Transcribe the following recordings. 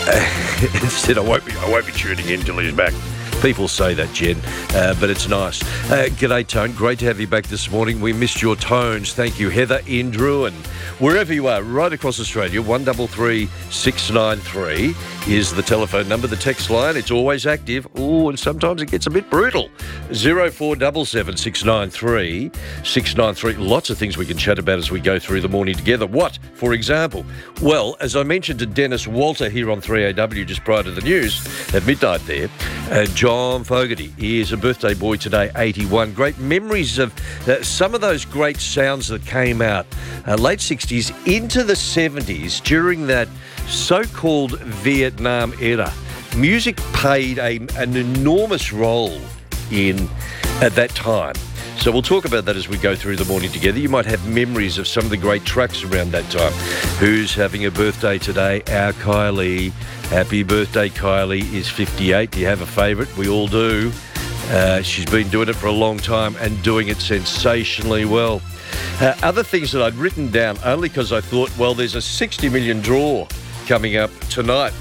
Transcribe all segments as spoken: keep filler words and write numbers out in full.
Instead, I won't be. I won't be tuning in till he's back. People say that, Jen, uh, but it's nice. Uh, g'day, Tone. Great to have you back this morning. We missed your tones. Thank you, Heather, Indrew, and wherever you are, right across Australia. One double three six nine three is the telephone number. The text line, it's always active. Oh, and sometimes it gets a bit brutal. Zero four seven seven six nine three six nine three. Lots of things we can chat about as we go through the morning together. What, for example? Well, as I mentioned to Dennis Walter here on three A W just prior to the news at midnight there, uh, John Fogarty is a birthday boy today, eighty-one. Great memories of uh, some of those great sounds that came out uh, late sixties into the seventies during that so-called Vietnam era. Music played a, an enormous role in at that time. So we'll talk about that as we go through the morning together. You might have memories of some of the great tracks around that time. Who's having a birthday today? Our Kylie. Happy birthday, Kylie is fifty-eight. Do you have a favourite? We all do. Uh, she's been doing it for a long time and doing it sensationally well. Uh, other things that I'd written down only because I thought, well, there's a sixty million draw coming up tonight.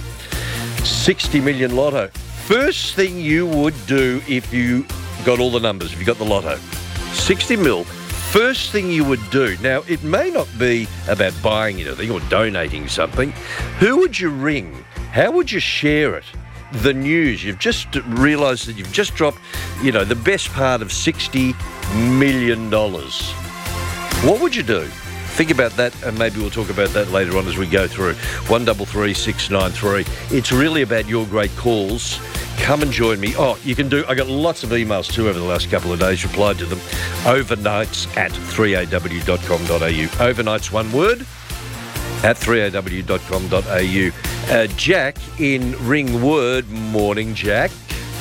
sixty million lotto. First thing you would do if you got all the numbers, if you got the lotto. sixty mil. First thing you would do. Now, it may not be about buying anything or donating something. Who would you ring? How would you share it? The news. You've just realised that you've just dropped, you know, the best part of sixty million dollars. What would you do? Think about that, and maybe we'll talk about that later on as we go through. One double three six nine three. It's really about your great calls. Come and join me. Oh, you can do. I got lots of emails too over the last couple of days. Replied to them. Overnights at three a w dot com dot a u. Overnights, one word, at three a w dot com dot a u. Uh, Jack in Ringwood. Morning, Jack.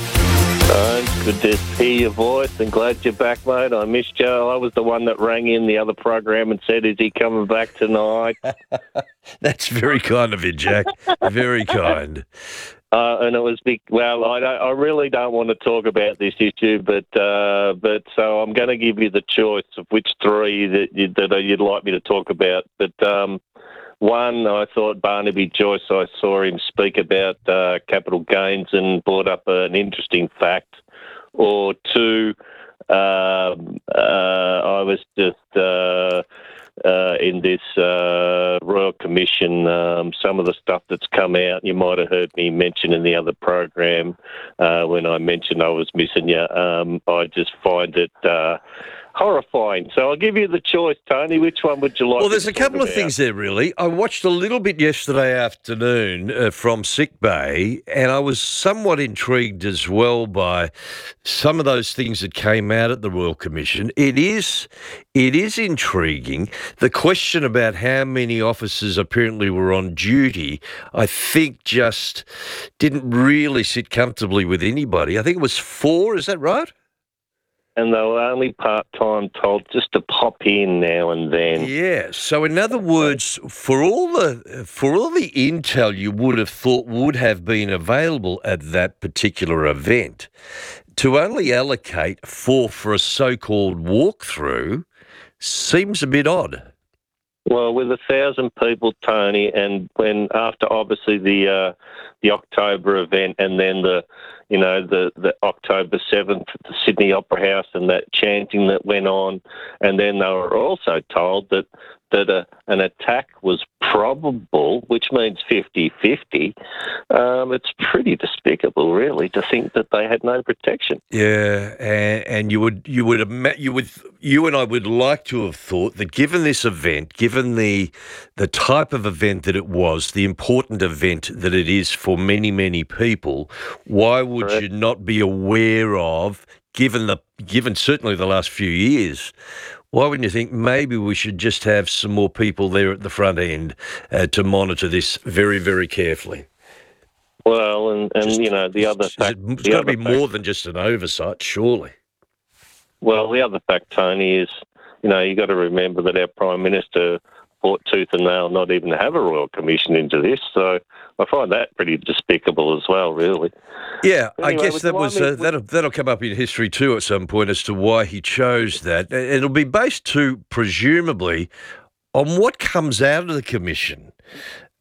Uh, good to hear your voice and glad you're back, mate. I missed you. I was the one that rang in the other program and said, is he coming back tonight? That's very kind of you, Jack. Very kind. Uh, and it was big. Well, I, don't, I really don't want to talk about this issue, but uh, but so I'm going to give you the choice of which three that, you, that you'd like me to talk about. But um, one, I thought Barnaby Joyce, I saw him speak about uh, capital gains and brought up an interesting fact. Or two, um, uh, I was just uh, uh, in this uh, Royal Commission, um, some of the stuff that's come out, you might have heard me mention in the other program uh, when I mentioned I was missing you. Um, I just find it uh, horrifying. So I'll give you the choice, Tony. Which one would you like? Well, there's to a couple talk of about? things there, really. I watched a little bit yesterday afternoon uh, from Sick Bay, and I was somewhat intrigued as well by some of those things that came out at the Royal Commission. It is, it is intriguing. The question about how many officers apparently were on duty, I think, just didn't really sit comfortably with anybody. I think it was four. Is that right? And they were only part-time told just to pop in now and then. Yeah. So in other words, for all the for all the intel you would have thought would have been available at that particular event, to only allocate four for a so-called walkthrough seems a bit odd. Well, with a thousand people, Tony, and when after obviously the uh, the October event, and then the you know the, the October seventh at the Sydney Opera House, and that chanting that went on, and then they were also told that that a, an attack was probable, which means fifty-fifty. Um, it's pretty despicable, really, to think that they had no protection. Yeah, and, and you would you would ima- you would you and I would like to have thought that given this event, given the the type of event that it was, the important event that it is for many many people, why would Correct. you not be aware of, given the given certainly the last few years? Why wouldn't you think maybe we should just have some more people there at the front end uh, to monitor this very, very carefully? Well, and, and Just- you know, the other Is fact... it, it's the got to other be fact- more than just an oversight, surely. Well, the other fact, Tony, is, you know, you got to remember that our Prime Minister fought tooth and nail not even to have a Royal Commission into this, so I find that pretty despicable as well, really. Yeah, Anyway, I guess would that you like was me- uh, that'll that'll come up in history too at some point as to why he chose that. And it'll be based too presumably on what comes out of the commission.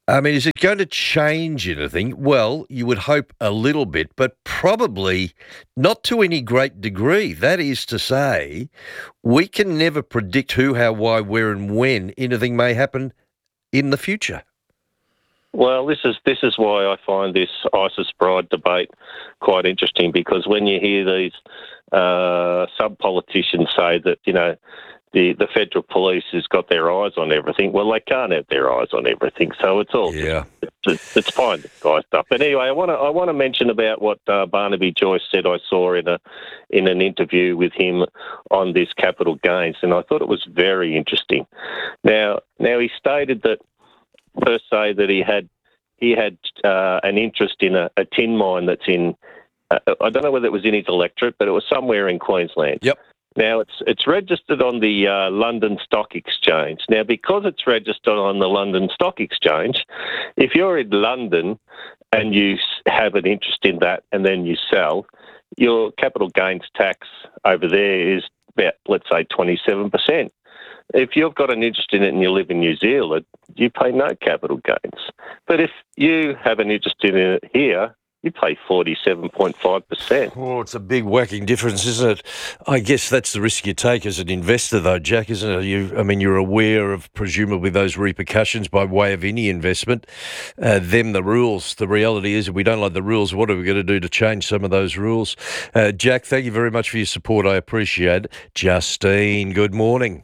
I mean, is it going to change anything? Well, you would hope a little bit, but probably not to any great degree. That is to say, we can never predict who, how, why, where and when anything may happen in the future. Well, this is this is why I find this ISIS bride debate quite interesting, because when you hear these uh, sub-politicians say that, you know, the, the federal police has got their eyes on everything, well, they can't have their eyes on everything, so it's all Yeah. just, it's, it's fine, this guy stuff. But anyway, I want to I want to mention about what uh, Barnaby Joyce said. I saw in a in an interview with him on this capital gains, and I thought it was very interesting. Now, now he stated that, per se, that he had he had uh, an interest in a, a tin mine that's in, uh, I don't know whether it was in his electorate, but it was somewhere in Queensland. Yep. Now, it's it's registered on the uh, London Stock Exchange. Now, because it's registered on the London Stock Exchange, if you're in London and you s- have an interest in that and then you sell, your capital gains tax over there is about, let's say, twenty-seven percent. If you've got an interest in it and you live in New Zealand, you pay no capital gains. But if you have an interest in it here, you pay forty-seven point five percent. Oh, it's a big whacking difference, isn't it? I guess that's the risk you take as an investor, though, Jack, isn't it? You, I mean, you're aware of presumably those repercussions by way of any investment. Uh, them the rules. The reality is, if we don't like the rules, what are we going to do to change some of those rules? Uh, Jack, thank you very much for your support. I appreciate it. Justine, good morning.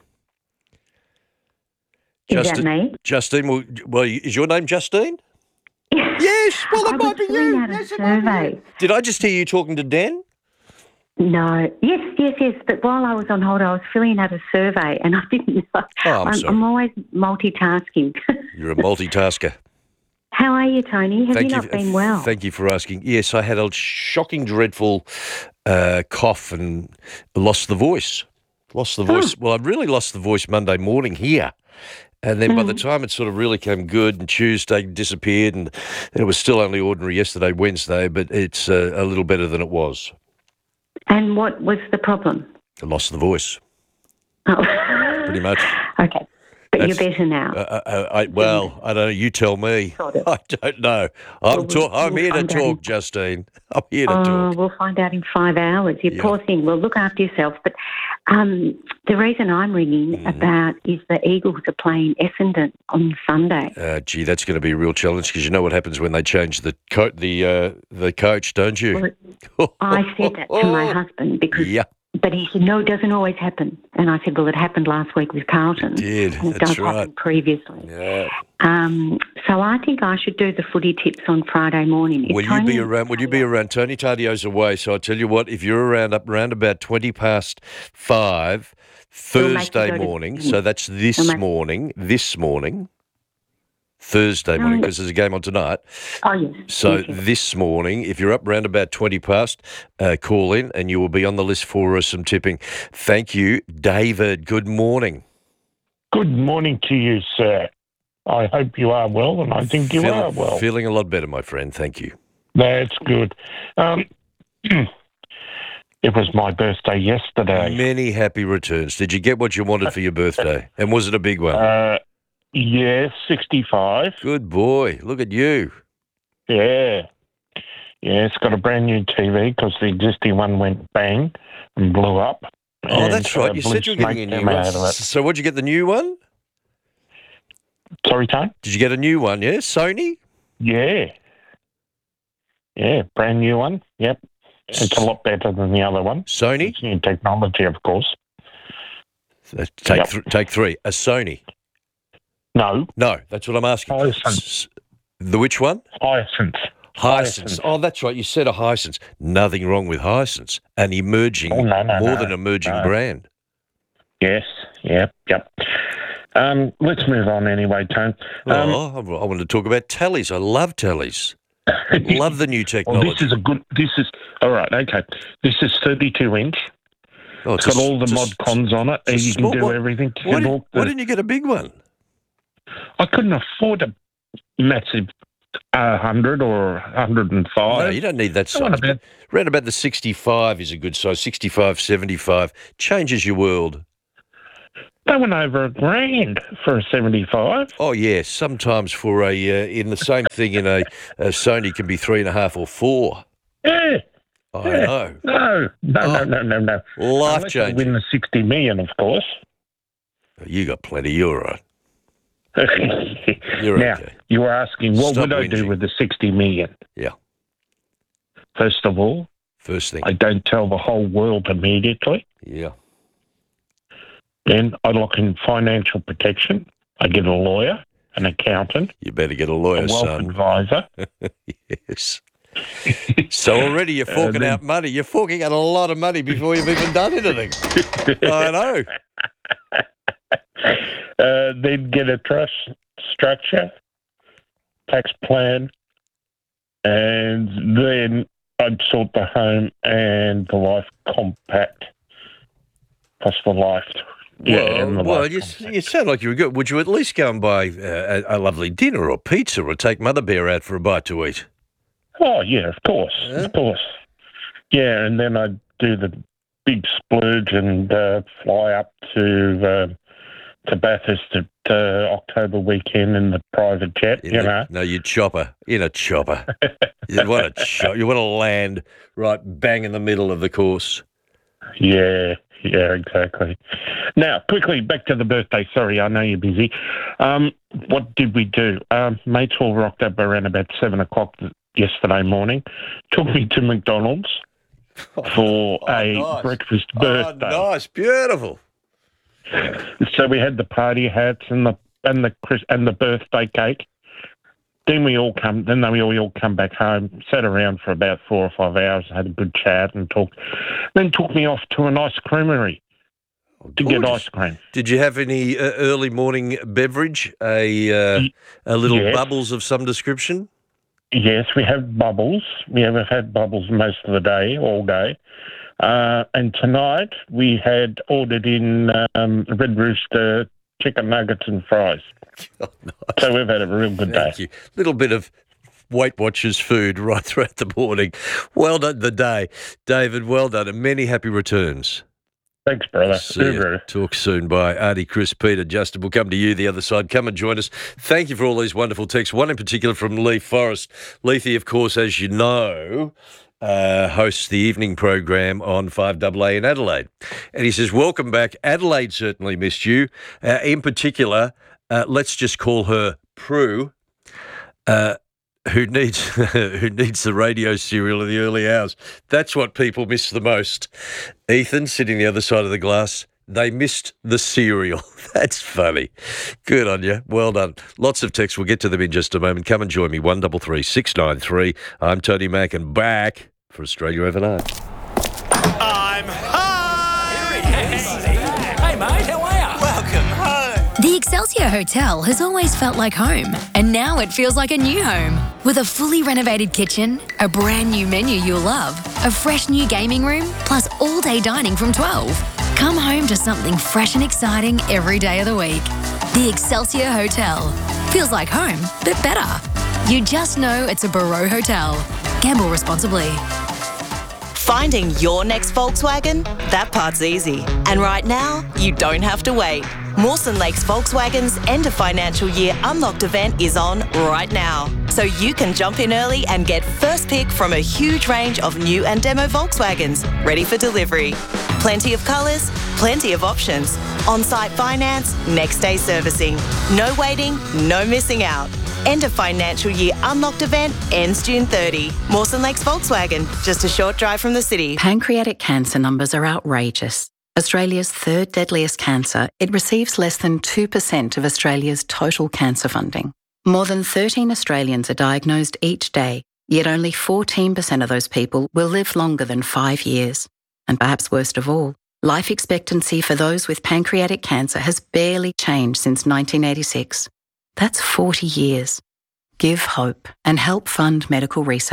Is that me? Justine, well, well, is your name Justine? Yes, well, it I might was be filling you. out a Yes, it might be survey. you. Did I just hear you talking to Dan? No. Yes, yes, yes. But while I was on hold, I was filling out a survey, and I didn't know. Oh, I'm I'm, sorry. I'm always multitasking. You're a multitasker. How are you, Tony? Have Thank you you. not been well? Thank you for asking. Yes, I had a shocking, dreadful uh, cough and lost the voice. Lost the voice. Well, I really lost the voice Monday morning here. And then by the time it sort of really came good, and Tuesday disappeared, and it was still only ordinary yesterday, Wednesday, but it's uh, a little better than it was. And what was the problem? I lost the voice, Oh. pretty much. Okay. But That's- you're better now. Uh, uh, I, well, I don't know. You tell me. Sort of. I don't know. I'm, Well, ta- I'm we'll here to find out talk, in- Justine. I'm here to Oh, talk. we'll find out in five hours. You Yeah. poor thing. Well, look after yourself. But um, the reason I'm ringing Mm-hmm. about is the Eagles are playing Essendon on Sunday. Uh, gee, that's going to be a real challenge, because you know what happens when they change the co- the uh, the coach, don't you? Well, I said that to my husband because, Yeah, but he said no, it doesn't always happen. And I said, well, it happened last week with Carlton. It did, and it that's does right. happen previously. yeah. Um, so I think I should do the footy tips on Friday morning. If Will you Tony be around? Will you be around? Tony Tardio's away, so I tell you what. If you're around up around about twenty past five We'll make you Thursday go to- morning, so that's this We'll make- morning. This morning, Thursday morning, Oh, because there's a game on tonight. Oh yes. So yes, yes. this morning, if you're up round about twenty past, uh, call in and you will be on the list for uh, some tipping. Thank you, David. Good morning. Good morning to you, sir. I hope you are well, and I think you Feel- are well. Feeling a lot better, my friend. Thank you. That's good. Um, it was my birthday yesterday. Many happy returns. Did you get what you wanted for your birthday? And was it a big one? Uh, yeah, sixty-five. Good boy. Look at you. Yeah. Yeah, it's got a brand new T V because the existing one went bang and blew up. Oh, And, that's right. uh, You blue said you were getting a smoke new came one. out of it. So, what'd you get? The new one? Sorry, Tone? Did you get a new one? Yeah, Sony. Yeah. Yeah, brand new one. Yep. It's a lot better than the other one. Sony. It's new technology, of course. Uh, Take Yep. th- take three. A Sony. No, No, that's what I'm asking. Hyacinth. S- The which one? Hyacinth. Hisense. Oh, that's right. You said a Hisense. Nothing wrong with Hisense. An emerging, Oh, no, no, more no, than emerging no. brand. Yes, yep, yep. Um, let's move on anyway, Tone. Um, oh, I I wanted to talk about tallies. I love tallies. Love the new well, technology. this is a good. This is all right. Okay, this is thirty-two inch. oh, It's got a- all the it's a- mod cons on it, and it's a you can small do one. everything. You Why, can did, hook why the- didn't you get a big one? I couldn't afford a massive uh, hundred or hundred and No, five. you don't need that I want size. about- Round about the sixty-five is a good size. sixty-five, seventy-five changes your world. They went over a grand for a seventy-five. Oh, yes. Sometimes for a, uh, in the same thing in a, a Sony can be three and a half or four. Yeah. I yeah. know. No, no, Oh, no, no, no, no. Life Unless they changing. win the sixty million, of course. You got plenty. You're all right. You're now, okay. you were asking, what Stop would I do whinging. with the sixty million? Yeah. First of all, First thing. I don't tell the whole world immediately. Yeah. Then I look in financial protection. I get a lawyer, an accountant, You better get a a lawyer, wealth son. advisor. Yes. So already you're forking then- out money. You're forking out a lot of money before you've even done anything. I know. Uh, then get a trust structure, tax plan, and then I'd sort the home and the life compact, plus the life. Yeah, and the Well, well life you, compact. you sound like you were good. Would you at least go and buy uh, a, a lovely dinner or pizza or take Mother Bear out for a bite to eat? Oh, yeah, of course, Yeah. of course. Yeah, and then I'd do the big splurge and uh, fly up to uh, to Bathurst at uh, October weekend in the private jet, In you the- know. No, you chopper. In a chopper. you want to cho- You want to land right bang in the middle of the course. Yeah, yeah, exactly. Now, quickly, back to the birthday. Sorry, I know you're busy. Um, what did we do? Um, mates all rocked up around about seven o'clock yesterday morning. Took me to McDonald's for Oh, a nice. breakfast birthday. Oh, nice. Beautiful. So we had the party hats and the and the Chris and the birthday cake. Then we all come. Then we all, we all come back home. Sat around for about four or five hours. Had a good chat and talked. Then took me off to an ice creamery to get Gorgeous. ice cream. Did you have any uh, early morning beverage? A uh, Y- a little yes. bubbles of some description? Yes, we have bubbles. We have had bubbles most of the day, all day. Uh, and tonight we had ordered in um, Red Rooster chicken nuggets and fries. Oh, nice. So we've had a real good day. Thank you. Little bit of Weight Watchers food right throughout the morning. Well done the day, David. Well done, and many happy returns. Thanks, brother. See you. Uber. Talk soon. Bye. Artie, Chris, Peter, Justin. We'll come to you the other side. Come and join us. Thank you for all these wonderful texts. One in particular from Leith Forrest. Leithy, of course, as you know, uh, hosts the evening program on five A A in Adelaide. And he says, welcome back. Adelaide certainly missed you. Uh, in particular, uh, let's just call her Prue. Uh, who needs who needs the radio serial in the early hours. That's what people miss the most. Ethan, sitting the other side of the glass, they missed the serial. That's funny. Good on you. Well done. Lots of texts. We'll get to them in just a moment. Come and join me, one three three, six nine three. I'm Tony Mack and back for Australia Overnight. I'm high! Hey, mate, how are you? Welcome home. The Excelsior Hotel has always felt like home, and now it feels like a new home. With a fully renovated kitchen, a brand new menu you'll love, a fresh new gaming room, plus all-day dining from twelve. Come home to something fresh and exciting every day of the week. The Excelsior Hotel. Feels like home, but better. You just know it's a Barreau Hotel. Gamble responsibly. Finding your next Volkswagen? That part's easy. And right now, you don't have to wait. Mawson Lakes Volkswagen's end of financial year unlocked event is on right now. So you can jump in early and get first pick from a huge range of new and demo Volkswagens ready for delivery. Plenty of colours, plenty of options. On-site finance, next day servicing. No waiting, no missing out. End of financial year unlocked event ends June thirtieth. Mawson Lakes Volkswagen, just a short drive from the city. Pancreatic cancer numbers are outrageous. Australia's third deadliest cancer, it receives less than two percent of Australia's total cancer funding. More than thirteen Australians are diagnosed each day, yet only fourteen percent of those people will live longer than five years. And perhaps worst of all, life expectancy for those with pancreatic cancer has barely changed since nineteen eighty-six. That's forty years. Give hope and help fund medical research.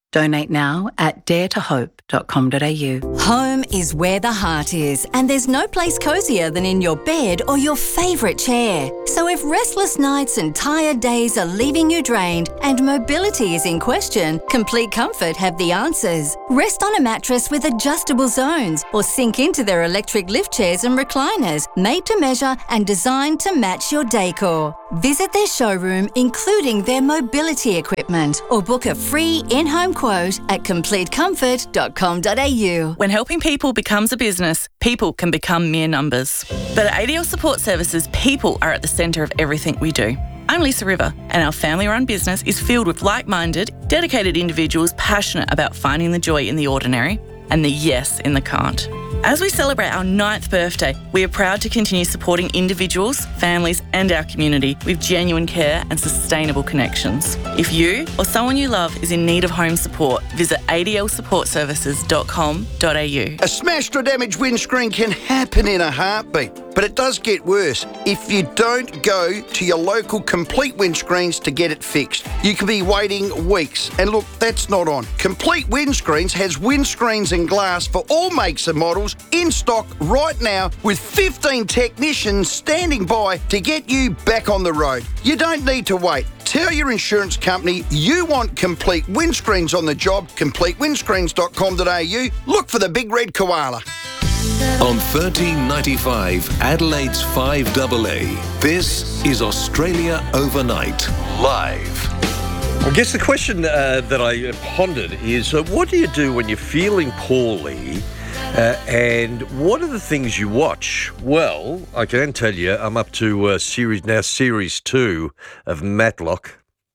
Donate now at dare to hope dot com dot a u. Home is where the heart is, and there's no place cosier than in your bed or your favourite chair. So if restless nights and tired days are leaving you drained and mobility is in question, Complete Comfort have the answers. Rest on a mattress with adjustable zones or sink into their electric lift chairs and recliners, made to measure and designed to match your decor. Visit their showroom, including their mobility equipment, or book a free in-home quote at complete comfort dot com dot a u. When helping people becomes a business, people can become mere numbers. But at A D L Support Services, people are at the centre of everything we do. I'm Lisa River, and our family-run business is filled with like-minded, dedicated individuals passionate about finding the joy in the ordinary and the yes in the can't. As we celebrate our ninth birthday, we are proud to continue supporting individuals, families and our community with genuine care and sustainable connections. If you or someone you love is in need of home support, visit a d l support services dot com dot a u. A smashed or damaged windscreen can happen in a heartbeat, but it does get worse if you don't go to your local Complete Windscreens to get it fixed. You could be waiting weeks, and look, that's not on. Complete Windscreens has windscreens and glass for all makes and models in stock right now, with fifteen technicians standing by to get you back on the road. You don't need to wait. Tell your insurance company you want Complete Windscreens on the job. complete windscreens dot com dot a u. Look for the big red koala. On thirteen ninety-five, Adelaide's five A A, this is Australia Overnight, live. I guess the question uh, that I pondered is, uh, what do you do when you're feeling poorly? Uh, and what are the things you watch? Well, I can tell you, I'm up to uh, series now, series two of Matlock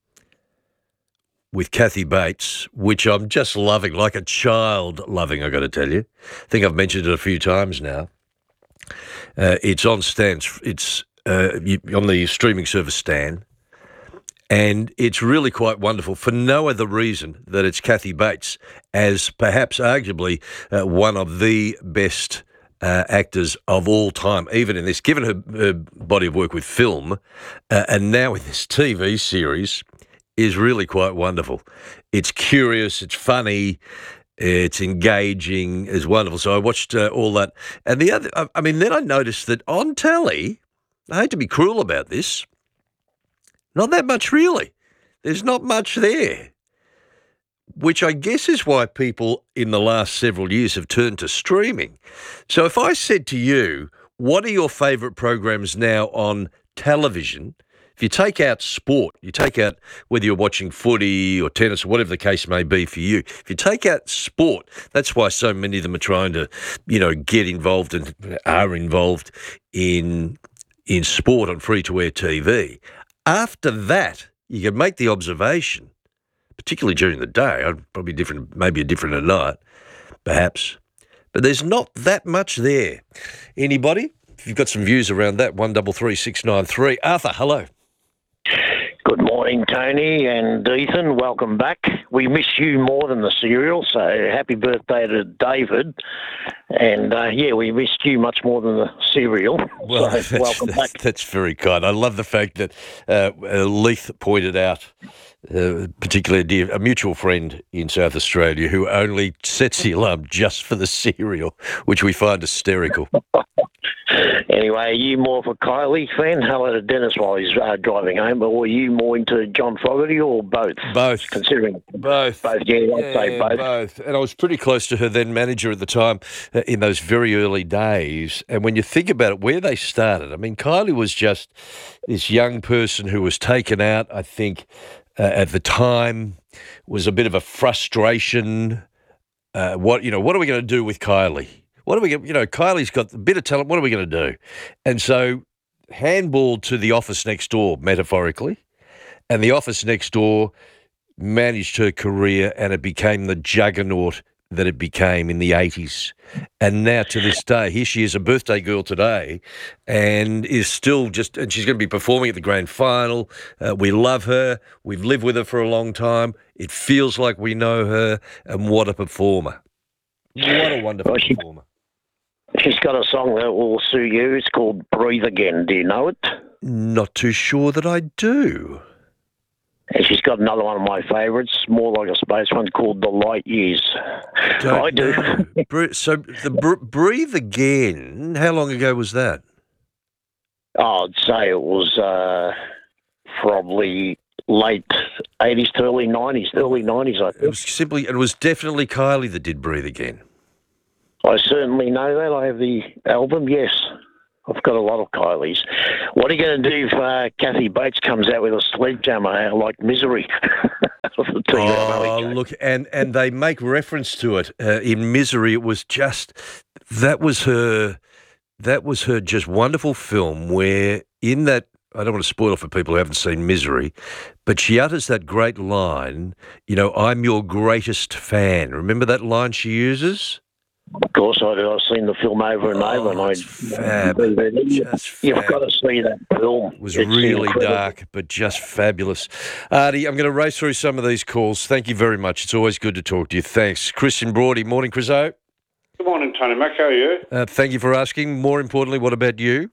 with Kathy Bates, which I'm just loving, like a child loving, I got to tell you. I think I've mentioned it a few times now. Uh, it's on Stan, it's uh, on the streaming service Stan. And it's really quite wonderful for no other reason that it's Kathy Bates as perhaps arguably uh, one of the best uh, actors of all time, even in this, given her, her body of work with film uh, and now with this T V series, is really quite wonderful. It's curious, it's funny, it's engaging, it's wonderful. So I watched uh, all that. And the other, I, I mean, then I noticed that on telly, I hate to be cruel about this, not that much, really. There's not much there, which I guess is why people in the last several years have turned to streaming. So if I said to you, what are your favourite programs now on television? If you take out sport, you take out whether you're watching footy or tennis or whatever the case may be for you, if you take out sport, that's why so many of them are trying to, you know, get involved and are involved in in sport on free-to-air T V. After that, you can make the observation, particularly during the day, I'd probably different, maybe a different at night, perhaps, but there's not that much there. Anybody? If you've got some views around that, one double three six nine three. Arthur, hello. Good morning, Tony and Ethan. Welcome back. We miss you more than the cereal, so happy birthday to David. And, uh, yeah, we missed you much more than the cereal. Well, so that's, welcome that's, back. That's very kind. I love the fact that uh, Leith pointed out, uh, particularly a, dear, a mutual friend in South Australia who only sets the alarm just for the cereal, which we find hysterical. Anyway, are you more of a Kylie fan? Hello to Dennis while he's uh, driving home, or are you more into John Fogerty, or both? Both. Considering both. Both, yeah, I'd yeah, say both. both. And I was pretty close to her then manager at the time uh, in those very early days. And when you think about it, where they started, I mean, Kylie was just this young person who was taken out, I think, uh, at the time, was a bit of a frustration. Uh, what, you know, what are we going to do with Kylie? What are we going, you know, Kylie's got a bit of talent. What are we going to do? And so handballed to the office next door, metaphorically, and the office next door managed her career and it became the juggernaut that it became in the eighties. And now to this day, here she is, a birthday girl today, and is still just, and she's going to be performing at the grand final. Uh, we love her. We've lived with her for a long time. It feels like we know her, and what a performer. What a wonderful well, she, performer. She's got a song that will suit you. It's called Breathe Again. Do you know it? Not too sure that I do. And she's got another one of my favourites, more like a space one called The Light Years. Don't I do. know. Bre- so the Br- Breathe Again, how long ago was that? Oh, I'd say it was uh, probably late eighties to early nineties, early nineties, I think. It was simply, it was definitely Kylie that did Breathe Again. I certainly know that. I have the album, yes. I've got a lot of Kylies. What are you going to do if uh, Kathy Bates comes out with a sledgehammer like Misery? Oh, look, and, and they make reference to it uh, in Misery. It was just, that was her, that was her just wonderful film where in that, I don't want to spoil it for people who haven't seen Misery, but she utters that great line, you know, I'm your greatest fan. Remember that line she uses? Of course I do. I've seen the film over and over. and I, fab. Just You've fab. got to see that film. It was It's really incredible. dark, but just fabulous. Artie, I'm going to race through some of these calls. Thank you very much. It's always good to talk to you. Thanks. Christian Brody. Morning, Chriso. Good morning, Tony Mac. How are you? Uh, thank you for asking. More importantly, what about you?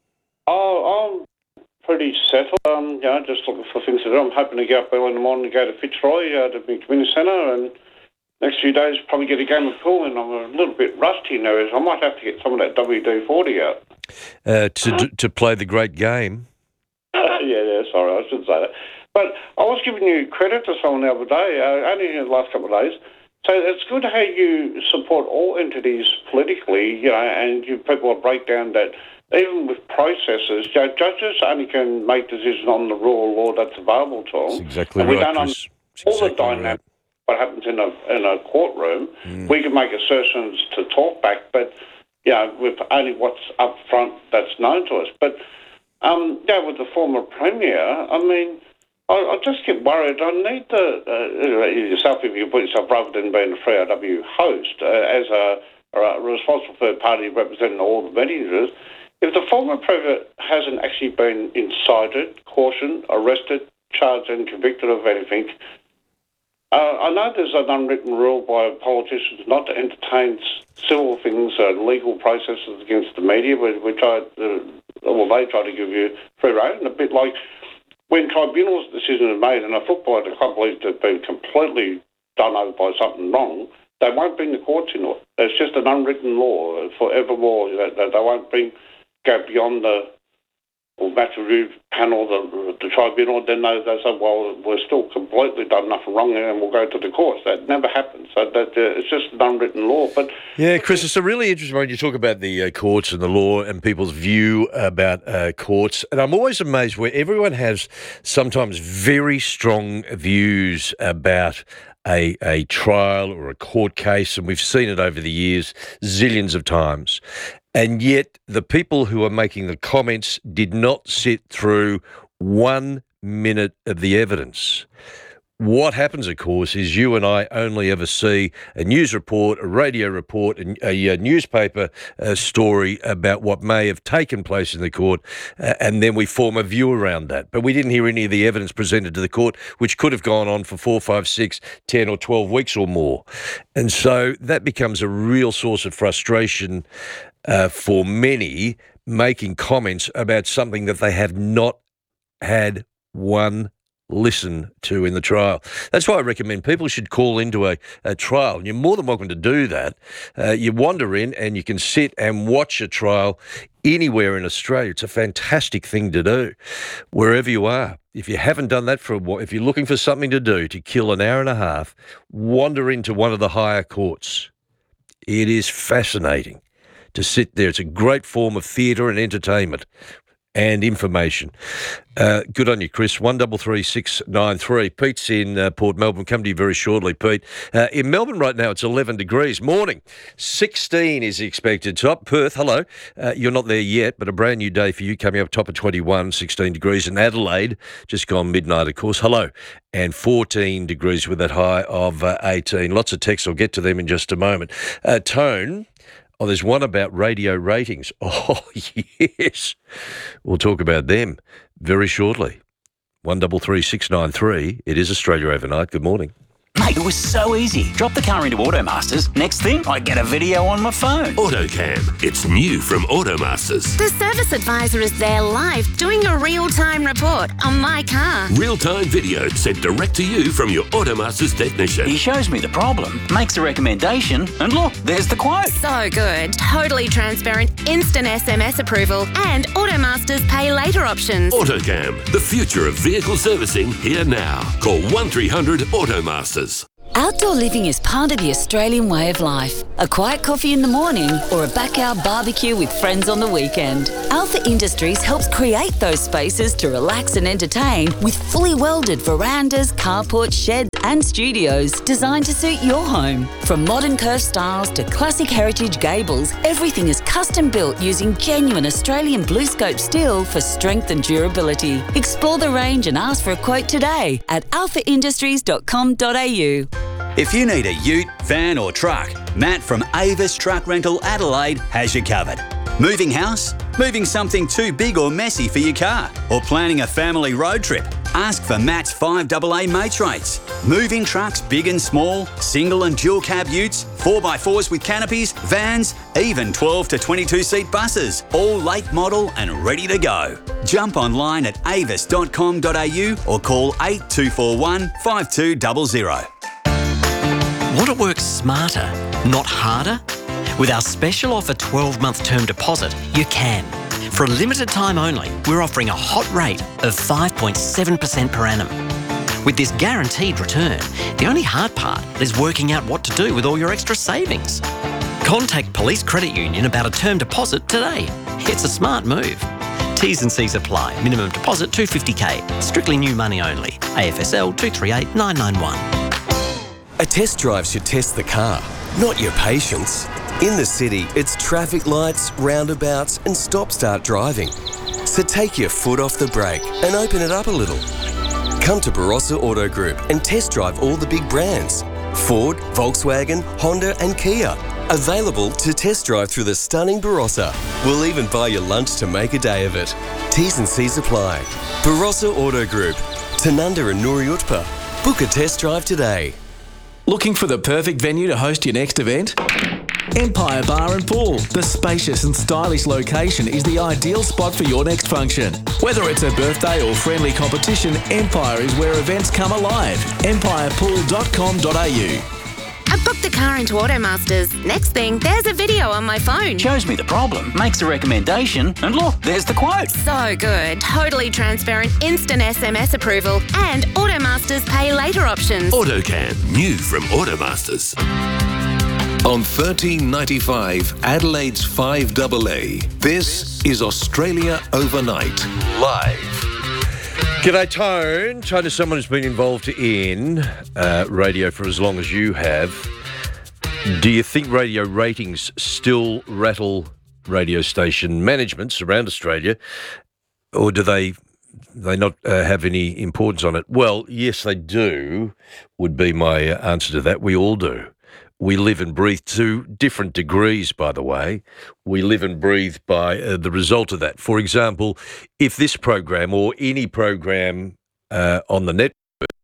Oh, I'm pretty settled. Um, you know, just looking for things to do. I'm hoping to get up early in the morning to go to Fitzroy, uh, to the community centre, and next few days probably get a game of pool, and I'm a little bit rusty now. I might have to get some of that W D forty out. Uh, to to play the great game. yeah, yeah, sorry, I shouldn't say that. But I was giving you credit to someone the other day, uh, only in the last couple of days. So it's good how you support all entities politically, you know, and you people break down that even with processes, you know, judges only can make decisions on the rule of law that's available to them. That's exactly and we right, don't Chris. un- all Exactly the dynamics. right. What happens in a in a courtroom, Mm. we can make assertions to talk back, but yeah, with only what's up front that's known to us. But um, yeah, with the former premier, I mean, I, I just get worried. I need the uh, yourself, if you put yourself rather than being a three R W host, uh, as a, a responsible third party representing all the meetings. If the former premier hasn't actually been incited, cautioned, arrested, charged, and convicted of anything. Uh, I know there's an unwritten rule by politicians not to entertain civil things, uh, legal processes against the media. We, we try, uh, well, they try to give you free rein, a bit like when tribunals' decisions are made, and a footballer at the club believes they've been completely done over by something wrong, they won't bring the courts into it. It's just an unwritten law forevermore that, that they won't bring go beyond the or match review panel, the, the tribunal, then they, they say, well, we're still completely done nothing wrong and we'll go to the courts. That never happens. So that, uh, it's just an unwritten law. But Yeah, Chris, it's a really interesting when you talk about the uh, courts and the law and people's view about uh, courts. And I'm always amazed where everyone has sometimes very strong views about a, a trial or a court case, and we've seen it over the years zillions of times. And yet the people who are making the comments did not sit through one minute of the evidence. What happens, of course, is you and I only ever see a news report, a radio report, a, a, a newspaper uh, story about what may have taken place in the court, uh, and then we form a view around that. But we didn't hear any of the evidence presented to the court, which could have gone on for four, five, six, ten or twelve weeks or more. And so that becomes a real source of frustration uh, for many, making comments about something that they have not had one listen to in the trial. That's why I recommend people should call into a, a trial. And you're more than welcome to do that. Uh, you wander in and you can sit and watch a trial anywhere in Australia. It's a fantastic thing to do, wherever you are. If you haven't done that for a while, if you're looking for something to do to kill an hour and a half, wander into one of the higher courts. It is fascinating to sit there. It's a great form of theatre and entertainment and information. Uh, good on you, Chris. one double three six nine three. Pete's in uh, Port Melbourne. Come to you very shortly, Pete. Uh, in Melbourne right now, it's eleven degrees. Morning. sixteen is expected. Top Perth, hello. Uh, you're not there yet, but a brand new day for you coming up top of twenty-one, sixteen degrees. In Adelaide, just gone midnight, of course. Hello. And fourteen degrees with that high of uh, eighteen. Lots of texts. I'll get to them in just a moment. Uh, Tone. Oh, there's one about radio ratings. Oh, yes. We'll talk about them very shortly. one double three six nine three. It is Australia Overnight. Good morning. Mate, it was so easy. Drop the car into Automasters. Next thing, I get a video on my phone. AutoCam. It's new from Automasters. The service advisor is there live doing a real-time report on my car. Real-time video sent direct to you from your Automasters technician. He shows me the problem, makes a recommendation, and look, there's the quote. So good. Totally transparent, instant S M S approval, and Automasters pay later options. AutoCam. The future of vehicle servicing here now. Call one three hundred Automasters. Outdoor living is part of the Australian way of life. A quiet coffee in the morning or a backyard barbecue with friends on the weekend. Alpha Industries helps create those spaces to relax and entertain with fully welded verandas, carports, sheds and studios designed to suit your home. From modern curved styles to classic heritage gables, everything is custom built using genuine Australian blue scope steel for strength and durability. Explore the range and ask for a quote today at alpha industries dot com dot a u. If you need a ute, van or truck, Matt from Avis Truck Rental Adelaide has you covered. Moving house? Moving something too big or messy for your car? Or planning a family road trip? Ask for Matt's five A A mates rates. Moving trucks big and small, single and dual cab utes, four by fours with canopies, vans, even twelve to twenty-two seat buses, all late model and ready to go. Jump online at avis dot com dot a u or call eight two four one, five two zero zero. Want to work smarter, not harder? With our special offer twelve month term deposit, you can. For a limited time only, we're offering a hot rate of five point seven percent per annum. With this guaranteed return, the only hard part is working out what to do with all your extra savings. Contact Police Credit Union about a term deposit today. It's a smart move. T's and C's apply. Minimum deposit two hundred fifty thousand. Strictly new money only. A F S L two three eight nine nine one. A test drive should test the car, not your patience. In the city, it's traffic lights, roundabouts and stop-start driving. So take your foot off the brake and open it up a little. Come to Barossa Auto Group and test drive all the big brands. Ford, Volkswagen, Honda and Kia. Available to test drive through the stunning Barossa. We'll even buy you lunch to make a day of it. T's and C's apply. Barossa Auto Group. Tanunda and Nuri Utpa. Book a test drive today. Looking for the perfect venue to host your next event? Empire Bar and Pool. The spacious and stylish location is the ideal spot for your next function. Whether it's a birthday or friendly competition, Empire is where events come alive. empire pool dot com dot a u. I booked the car into Automasters. Next thing, there's a video on my phone. Shows me the problem, makes a recommendation, and look, there's the quote. So good. Totally transparent, instant S M S approval, and Automasters pay later options. AutoCam. New from Automasters. On thirteen ninety-five, Adelaide's five A A, this is Australia Overnight, live. G'day, Tone. Tone is someone who's been involved in uh, radio for as long as you have. Do you think radio ratings still rattle radio station managements around Australia, or do they they not uh, have any importance on it? Well, yes, they do, would be my uh, answer to that. We all do. We live and breathe to different degrees, by the way. We live and breathe by uh, the result of that. For example, if this program or any program uh, on the network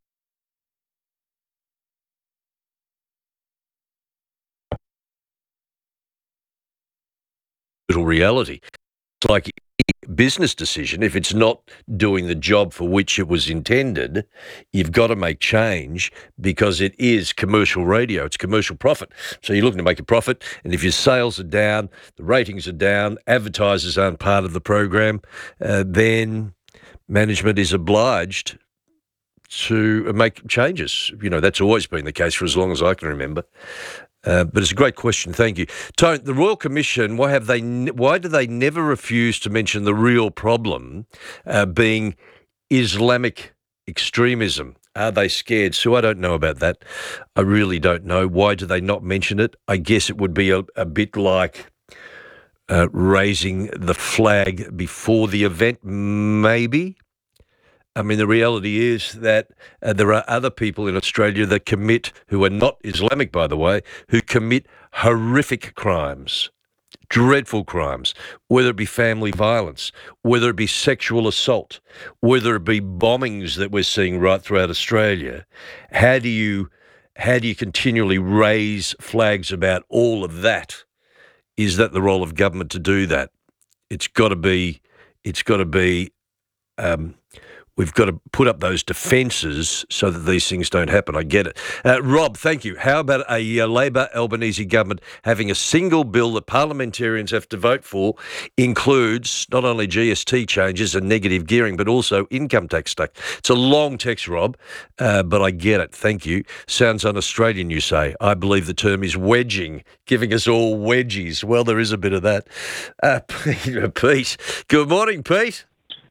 reality, it's like any business decision, if it's not doing the job for which it was intended, you've got to make change because it is commercial radio. It's commercial profit. So you're looking to make a profit, and if your sales are down, the ratings are down, advertisers aren't part of the program, uh, then management is obliged to make changes. You know, that's always been the case for as long as I can remember. Uh, but it's a great question. Thank you. Tone, the Royal Commission, why have they? Why do they never refuse to mention the real problem uh, being Islamic extremism? Are they scared? So I don't know about that. I really don't know. Why do they not mention it? I guess it would be a, a bit like uh, raising the flag before the event, maybe. I mean, the reality is that uh, there are other people in Australia that commit, who are not Islamic, by the way, who commit horrific crimes, dreadful crimes, whether it be family violence, whether it be sexual assault, whether it be bombings that we're seeing right throughout Australia. How do you, how do you continually raise flags about all of that? Is that the role of government to do that? It's got to be, it's got to be, um, we've got to put up those defences so that these things don't happen. I get it. Uh, Rob, thank you. How about a uh, Labor Albanese government having a single bill that parliamentarians have to vote for includes not only G S T changes and negative gearing, but also income tax stuff? It's a long text, Rob, uh, but I get it. Thank you. Sounds un-Australian, you say. I believe the term is wedging, giving us all wedgies. Well, there is a bit of that. Uh, Pete, good morning, Pete.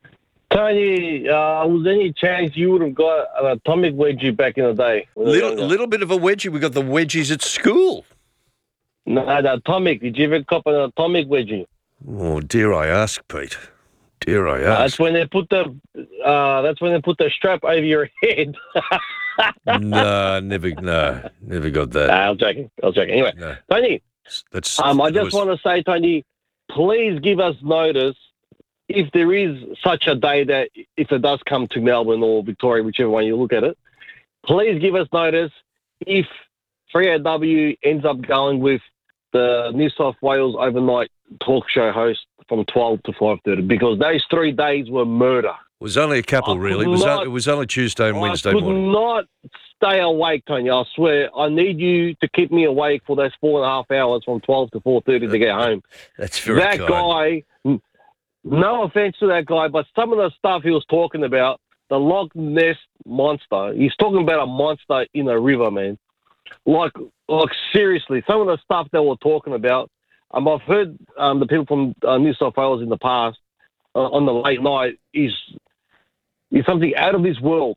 Tony, uh, was there any chance you would have got an atomic wedgie back in the day? Little, little bit of a wedgie. We got the wedgies at school. No, the atomic. Did you ever cop an atomic wedgie? Oh, dare I ask, Pete? Dare I Uh, ask? that's when they put the. Uh, that's when they put the strap over your head. no, never, no, never got that. Nah, I was joking. I was joking. Anyway, No. Tony, That's. um, I that just was- want to say, Tony, please give us notice if there is such a day that if it does come to Melbourne or Victoria, whichever one you look at it, please give us notice if three A W ends up going with the New South Wales overnight talk show host from twelve to five thirty, because those three days were murder. It was only a couple, I really. It could was, not- on- it was only Tuesday and Wednesday I could morning. not stay awake, Tony. I swear. I need you to keep me awake for those four and a half hours from twelve to four thirty to get home. That's very That kind. guy, n- no offense to that guy, but some of the stuff he was talking about, the Loch Ness monster, he's talking about a monster in a river, man. Like, like seriously, some of the stuff they were talking about, um, I've heard um, the people from uh, New South Wales in the past uh, on the late night is is something out of this world.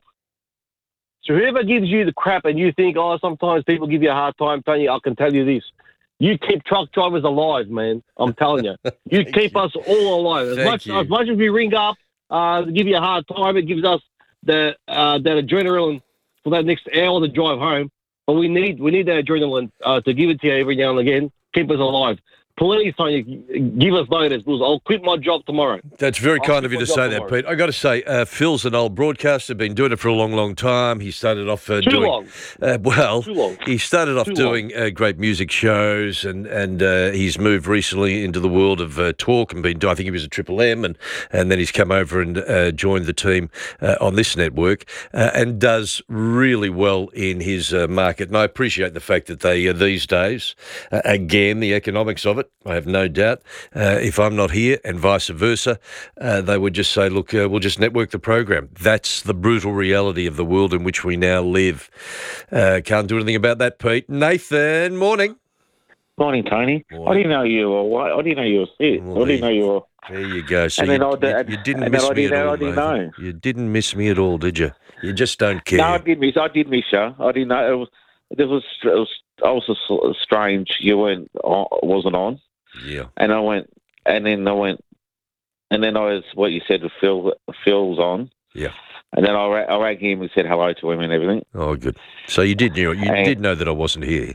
So whoever gives you the crap and you think, oh, sometimes people give you a hard time, Tony, I can tell you this. You keep truck drivers alive, man. I'm telling you. You keep us all alive. As Thank much, you. as much as we ring up uh, to give you a hard time, it gives us the uh, that adrenaline for that next hour to drive home. But we need we need that adrenaline uh, to give it to you every now and again. Keep us alive. Please, Tony, give us notice, because I'll quit my job tomorrow. That's very I'll kind of you quit to my say job that, tomorrow. Pete. I got to say, uh, Phil's an old broadcaster, been doing it for a long, long time. He started off uh, Too doing long. Uh, well. Too long. He started off Too doing uh, great music shows, and and uh, he's moved recently into the world of uh, talk and been. I think he was at Triple M, and and then he's come over and uh, joined the team uh, on this network, uh, and does really well in his uh, market. And I appreciate the fact that they uh, these days, uh, again, the economics of it. I have no doubt. Uh, if I'm not here, and vice versa, uh, they would just say, "Look, uh, we'll just network the program." That's the brutal reality of the world in which we now live. Uh, can't do anything about that, Pete. Nathan, morning. Morning, Tony. Morning. I didn't know you were white. I didn't know you were sick. Well, I didn't know you were. There you go. So And you, then I you, did- you didn't and miss then I me didn't at know- all, I didn't Nathan. know. You didn't miss me at all, did you? You just don't care. No, I did miss. I did miss you. I didn't know. It was. It was. It was also sort of strange. You weren't. On, wasn't on. Yeah. And I went. And then I went. And then I was. What you said. Phil. Phil's on. Yeah. And then I, ra- I rang him and said hello to him and everything. Oh, good. So you did know. You And- did know that I wasn't here.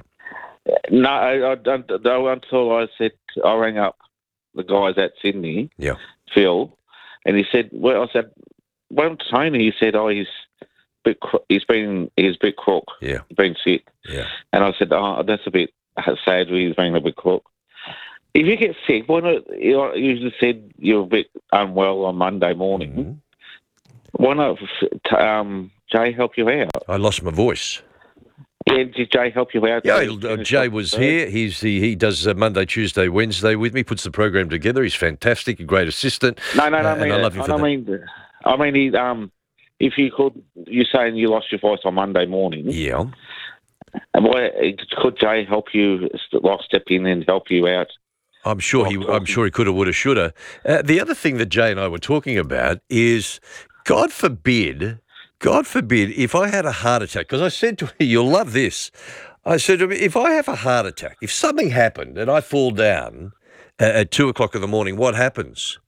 No, I, I don't. No, until I said I rang up the guys at Sydney. Yeah. Phil, and he said, "Well," I said, "Well, Tony," he said, "Oh, he's a bit. cro- He's been. He's a bit crook. Yeah. He's been sick." Yeah. And I said, "Oh, that's a bit sad. He's been a bit crook. If you get sick, why not? You you just said you're a bit unwell on Monday morning. Mm-hmm. Why not? t- Um, Jay help you out? I lost my voice. Yeah, did Jay help you out? Yeah, Did he uh, finish Jay off was the- here. He's the, he does uh, Monday, Tuesday, Wednesday with me. Puts the program together. He's fantastic, a great assistant. No, no, no. uh, I and mean, I love him I for that. mean, I mean, he, um, if you could, you're saying you lost your voice on Monday morning. Yeah. And why could Jay help you? Like step in and help you out? I'm sure he. I'm sure he could have, would have, should have. Uh, the other thing that Jay and I were talking about is, God forbid, God forbid, if I had a heart attack. Because I said to him, "You'll love this." I said to him, "If I have a heart attack, if something happened and I fall down uh, at two o'clock in the morning, what happens?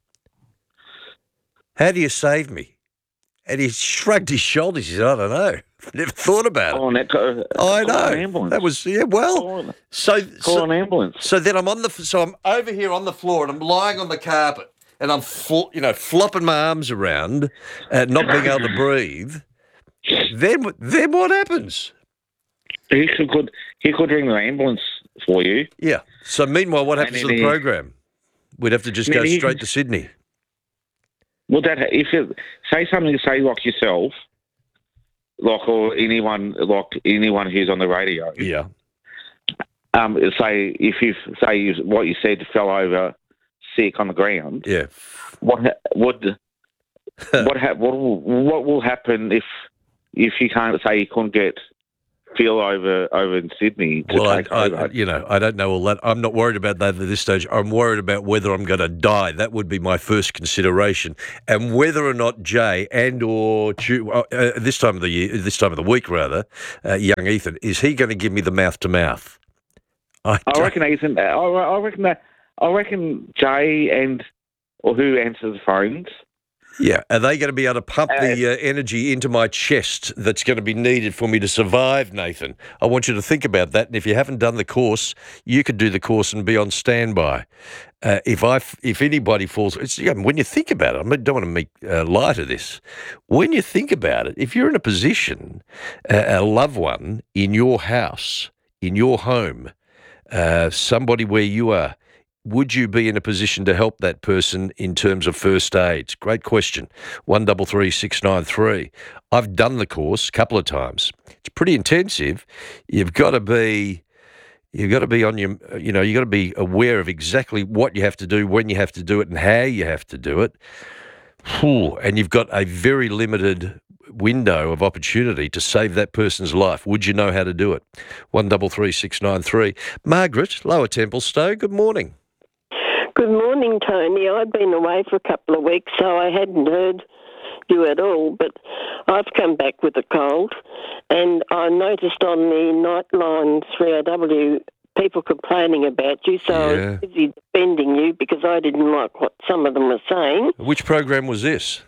How do you save me?" And he shrugged his shoulders. He said, "I don't know. Never thought about it." Oh, that, uh, I call an know. ambulance. That was yeah. Well, Call- so call so, an ambulance. So then I'm on the so I'm over here on the floor and I'm lying on the carpet and I'm fl- you know flopping my arms around, uh, not being able to breathe. Then then what happens? He could he could ring the ambulance for you. Yeah. So meanwhile, what happens to then the he- program? We'd have to just I mean, go he straight can- to Sydney. Well, that if you say something, say like yourself, like or anyone, like anyone who's on the radio. Yeah. Um, say if you say you, what you said fell over sick on the ground. Yeah. What ha- would what ha- what will, what will happen if if you can't say you couldn't get feel over over in Sydney to Well, take I, over? I, you know, I don't know all that. I'm not worried about that at this stage. I'm worried about whether I'm going to die. That would be my first consideration, and whether or not Jay and or Chu- uh, uh, this time of the year, this time of the week rather, uh, young Ethan, is he going to give me the mouth to mouth? I, I reckon Ethan. I, I reckon that. I reckon Jay and or who answers the phones. Yeah, are they going to be able to pump the uh, energy into my chest that's going to be needed for me to survive, Nathan? I want you to think about that. And if you haven't done the course, you could do the course and be on standby. Uh, if I, if anybody falls, it's, you know, when you think about it, I don't want to make uh, light of this. When you think about it, if you're in a position, uh, a loved one in your house, in your home, uh, somebody where you are, would you be in a position to help that person in terms of first aids? Great question. One double three six nine three. I've done the course a couple of times. It's pretty intensive. You've got to be, you've got to be on your, you know, you've got to be aware of exactly what you have to do, when you have to do it, and how you have to do it. Whew. And you've got a very limited window of opportunity to save that person's life. Would you know how to do it? One double three six nine three. Margaret, Lower Templestowe. Good morning. Good morning, Tony. I'd been away for a couple of weeks, so I hadn't heard you at all, but I've come back with a cold, and I noticed on the Nightline three O W people complaining about you, so I Yeah. was busy defending you because I didn't like what some of them were saying. Which program was this?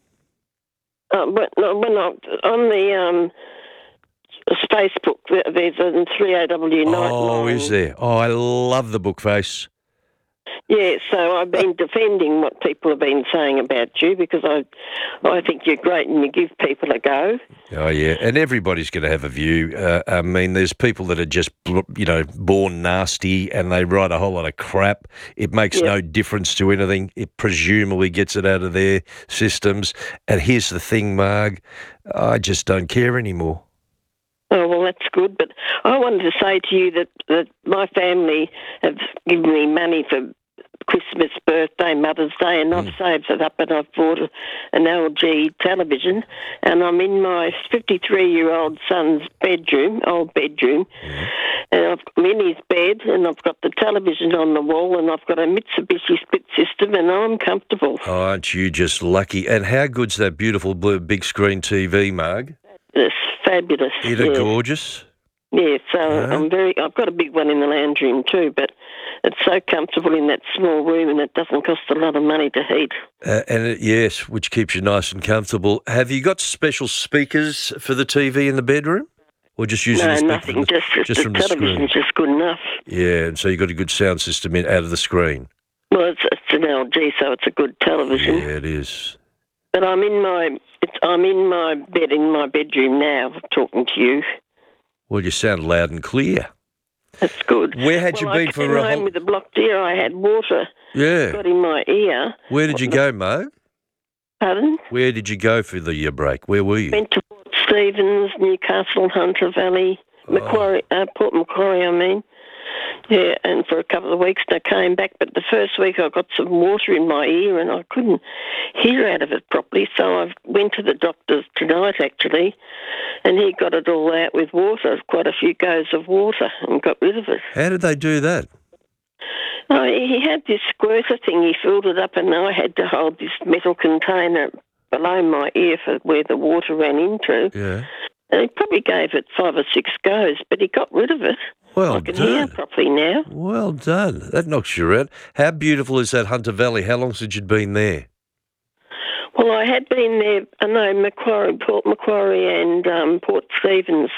Uh, but no, when I, on the um, Facebook, there- there's a three O W Nightline. Oh, is there? Oh, I love the book face. Yeah, so I've been defending what people have been saying about you because I, I think you're great and you give people a go. Oh, yeah. And everybody's going to have a view. Uh, I mean, there's people that are just, you know, born nasty and they write a whole lot of crap. It makes Yeah. no difference to anything. It presumably gets it out of their systems. And here's the thing, Marg, I just don't care anymore. Oh, well, that's good. But I wanted to say to you that, that my family have given me money for Christmas, birthday, Mother's Day, and I've saved it up and I've bought a, an L G television, and I'm in my fifty-three-year-old son's bedroom, old bedroom, and I've, I'm in his bed, and I've got the television on the wall, and I've got a Mitsubishi split system, and I'm comfortable. Oh, aren't you just lucky? And how good's that beautiful blue big screen T V, Marg? It's fabulous. Isn't it yeah. gorgeous? Yeah, so I'm very. I've got a big one in the lounge room too, but it's so comfortable in that small room, and it doesn't cost a lot of money to heat. Uh, and it, yes, which keeps you nice and comfortable. Have you got special speakers for the T V in the bedroom, or just using No, the speaker nothing. from the, Just, just, just the from the television's screen? just good enough. Yeah, and so you've got a good sound system in, out of the screen. Well, it's, it's an L G, so it's a good television. Yeah, it is. But I'm in my. It's, I'm in my bed in my bedroom now, talking to you. Well, you sound loud and clear. That's good. Where had well, you I been for came a home whole? with a blocked ear. I had water Yeah. got in my ear. Where did you go, Mo? Pardon? Where did you go for the uh, break? Where were you? Went to Port Stephens, Newcastle, Hunter Valley, Macquarie, uh, Port Macquarie, I mean. Yeah, and for a couple of weeks, and I came back. But the first week, I got some water in my ear, and I couldn't hear out of it properly. So I went to the doctor's tonight, actually, and he got it all out with water, quite a few goes of water, and got rid of it. How did they do that? Oh, he had this squirter thing. He filled it up, and I had to hold this metal container below my ear for where the water ran into. Yeah. And he probably gave it five or six goes, but he got rid of it. Well I can done. hear properly now. Well done. That knocks you out. How beautiful is that Hunter Valley? How long since you'd been there? Well, I had been there, I know, Macquarie, Port Macquarie and um, Port Stephens.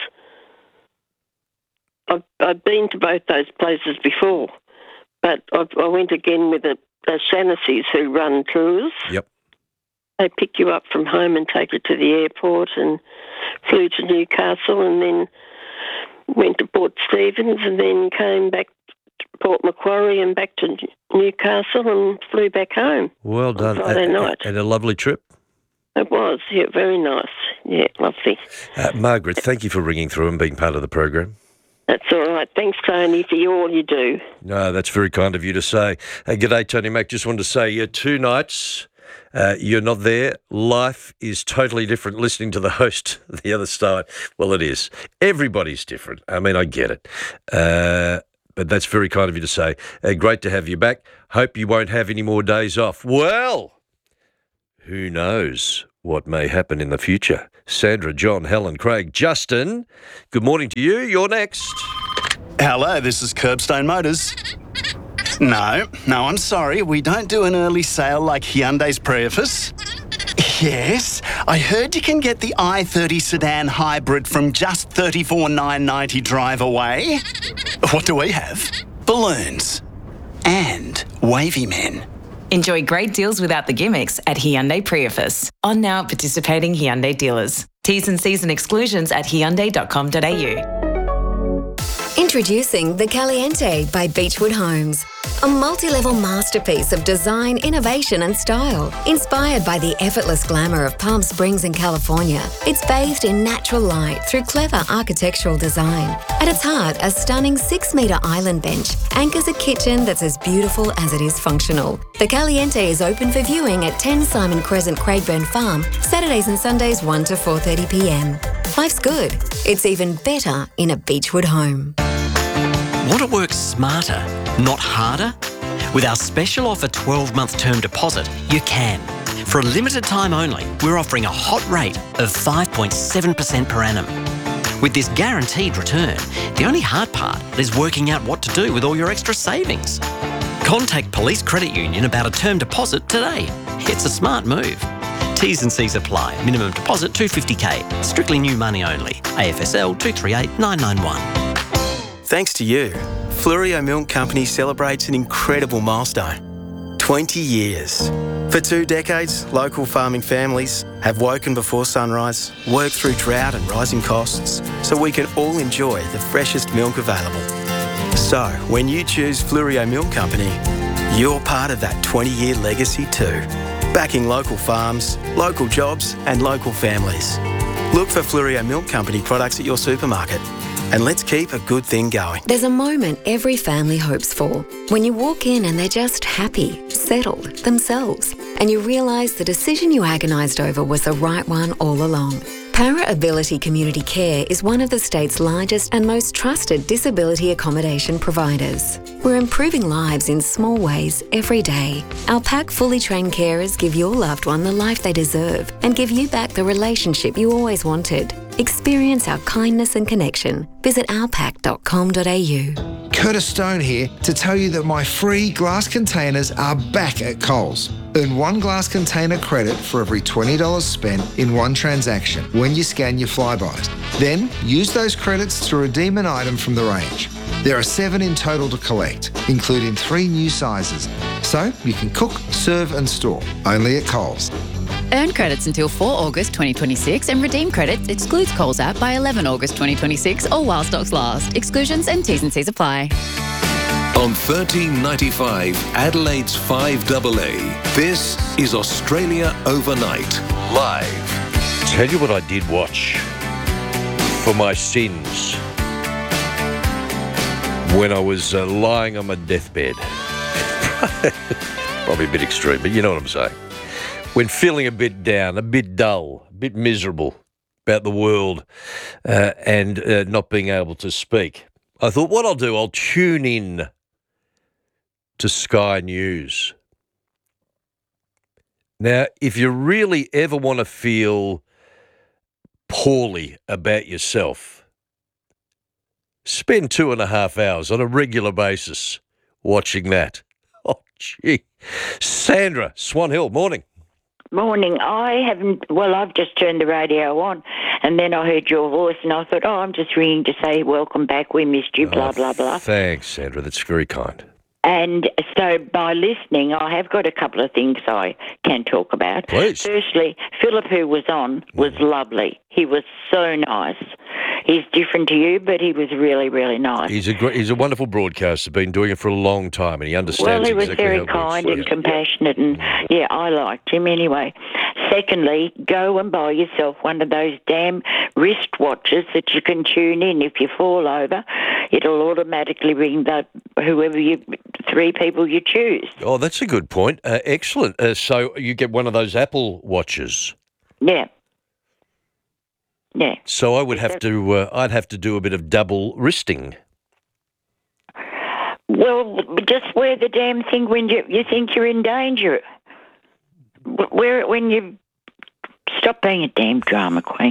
I've, I've been to both those places before, but I've, I went again with the, the Shanacy's who run tours. Yep. They pick you up from home and take you to the airport, and flew to Newcastle, and then went to Port Stephens and then came back to Port Macquarie and back to Newcastle and flew back home. Well done. Friday and, night. And a lovely trip. It was, yeah, very nice. Yeah, lovely. Uh, Margaret, thank you for ringing through and being part of the program. That's all right. Thanks, Tony, for you, all you do. No, that's very kind of you to say. Uh, g'day, Tony Mac. Just wanted to say, yeah, two nights, uh, you're not there. Life is totally different listening to the host the other side. Well, it is. Everybody's different. I mean, I get it. Uh, but that's very kind of you to say. Uh, great to have you back. Hope you won't have any more days off. Well, who knows what may happen in the future? Sandra, John, Helen, Craig, Justin, good morning to you. You're next. Hello, this is Curbstone Motors. No, no, I'm sorry. We don't do an early sale like Hyundai's Prius. Yes, I heard you can get the i thirty sedan hybrid from just thirty-four thousand nine hundred ninety drive away. What do we have? Balloons. And wavy men. Enjoy great deals without the gimmicks at Hyundai Prius. On now at participating Hyundai dealers. T's and C's and exclusions at hyundai dot com dot a u. Introducing the Caliente by Beechwood Homes. A multi-level masterpiece of design, innovation and style. Inspired by the effortless glamour of Palm Springs in California, it's bathed in natural light through clever architectural design. At its heart, a stunning six-metre island bench anchors a kitchen that's as beautiful as it is functional. The Caliente is open for viewing at ten Simon Crescent, Craigburn Farm, Saturdays and Sundays one to four thirty p m. Life's good. It's even better in a Beechwood home. Want to work smarter, not harder? With our special offer twelve-month term deposit, you can. For a limited time only, we're offering a hot rate of five point seven percent per annum. With this guaranteed return, the only hard part is working out what to do with all your extra savings. Contact Police Credit Union about a term deposit today. It's a smart move. T's and C's apply. Minimum deposit two hundred fifty thousand. Strictly new money only. A F S L two three eight nine nine one. Thanks to you, Fluorio Milk Company celebrates an incredible milestone. twenty years. For two decades, local farming families have woken before sunrise, worked through drought and rising costs, so we can all enjoy the freshest milk available. So, when you choose Fluorio Milk Company, you're part of that twenty-year legacy too. Backing local farms, local jobs and local families. Look for Fluorio Milk Company products at your supermarket. And let's keep a good thing going. There's a moment every family hopes for. When you walk in and they're just happy, settled, themselves. And you realise the decision you agonised over was the right one all along. Para Ability Community Care is one of the state's largest and most trusted disability accommodation providers. We're improving lives in small ways every day. Our pack fully trained carers give your loved one the life they deserve and give you back the relationship you always wanted. Experience our kindness and connection. Visit alpac dot com dot a u. Curtis Stone here to tell you that my free glass containers are back at Coles. Earn one glass container credit for every twenty dollars spent in one transaction when you scan your Flybys. Then use those credits to redeem an item from the range. There are seven in total to collect, including three new sizes. So you can cook, serve and store, only at Coles. Earn credits until four August twenty twenty-six and redeem credits excludes Coles app by eleven August twenty twenty-six or while stocks last. Exclusions and T's and C's apply. On thirteen ninety-five, Adelaide's five A A, this is Australia Overnight, live. Tell you what I did watch for my sins when I was uh, lying on my deathbed. Probably a bit extreme, but you know what I'm saying. When feeling a bit down, a bit dull, a bit miserable about the world uh, and uh, not being able to speak, I thought what I'll do, I'll tune in to Sky News. Now, if you really ever want to feel poorly about yourself, spend two and a half hours on a regular basis watching that. Oh, gee. Sandra, Swan Hill, morning. Morning. I haven't, well, I've just turned the radio on and then I heard your voice and I thought, oh, I'm just ringing to say welcome back. We missed you, blah, oh, blah, blah. Thanks, Sandra. That's very kind. And so by listening, I have got a couple of things I can talk about. Please. Firstly, Philip, who was on, was lovely. He was so nice. He's different to you, but he was really, really nice. He's a great, he's a wonderful broadcaster, been doing it for a long time, and he understands Well, he was exactly very how it kind works. and compassionate, and yeah, I liked him anyway. Secondly, go and buy yourself one of those damn wristwatches that you can tune in. If you fall over, it'll automatically ring the whoever you, three people you choose. Oh, that's a good point. Uh, excellent. Uh, so you get one of those Apple watches. Yeah. Yeah. So I would have to, uh, I'd have to do a bit of double wristing. Well, just wear the damn thing when you you think you're in danger. Wear it when you stop being a damn drama queen.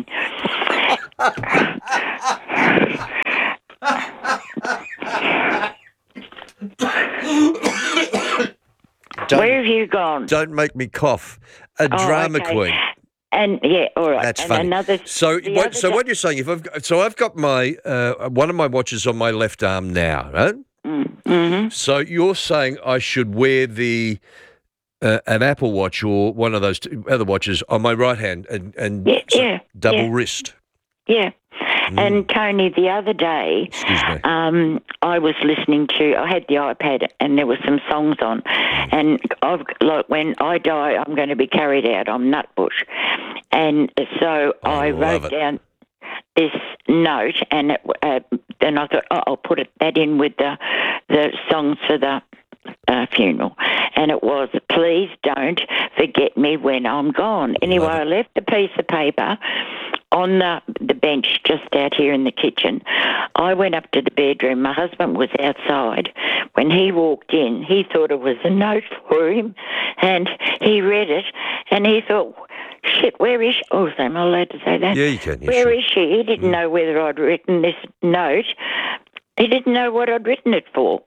Where have you gone? Don't make me cough. A Oh, drama okay. queen. And yeah, all right. That's and funny. Another, so, the what, other so day- what you're saying? If I've got, so I've got my uh, one of my watches on my left arm now, right? Mm-hmm. So you're saying I should wear the uh, an Apple Watch or one of those two other watches on my right hand and and Yeah, so yeah, double yeah. wrist. Yeah. And Tony, the other day, um, I was listening to. I had the iPad, and there were some songs on. And I've like when I die, I'm going to be carried out. I'm Nutbush, and so I, wrote it. down this note, and it, uh, then I thought, oh, I'll put it, that in with the the songs for the uh, funeral, and it was, please don't forget me when I'm gone. Anyway, I left a piece of paper on the, the bench just out here in the kitchen. I went up to the bedroom. My husband was outside. When he walked in, he thought it was a note for him, and he read it, and he thought, shit, where is she? Oh, am I allowed to say that? Yeah, you can. Yeah, Where sure. is she? He didn't know whether I'd written this note. He didn't know what I'd written it for.